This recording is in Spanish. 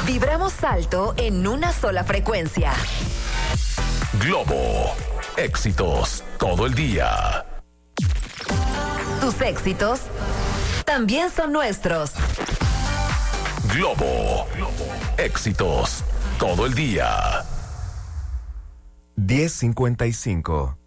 Vibramos alto en una sola frecuencia. Globo. Éxitos todo el día. Tus éxitos también son nuestros. Globo. Éxitos todo el día. 10:55.